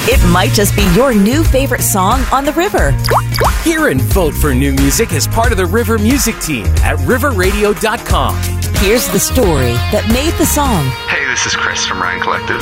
It might just be your new favorite song on the river. Hear and vote for new music as part of the River Music Team at riverradio.com. Here's the story that made the song. Hey, this is Chris from Ryan Collective.